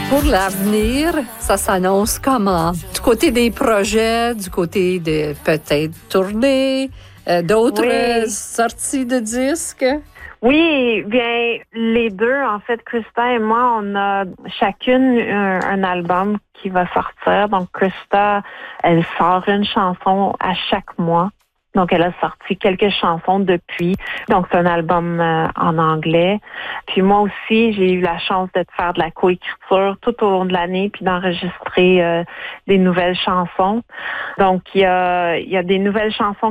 Pour l'avenir, ça s'annonce comment? Du côté des projets, du côté de peut-être tournées, d'autres sorties de disques? Oui, bien, les deux, en fait, Krista et moi, on a chacune un album qui va sortir. Donc, Krista, elle sort une chanson à chaque mois. Donc, elle a sorti quelques chansons depuis. Donc, c'est un album en anglais. Puis moi aussi, j'ai eu la chance de faire de la coécriture tout au long de l'année, puis d'enregistrer des nouvelles chansons. Donc, il y a des nouvelles chansons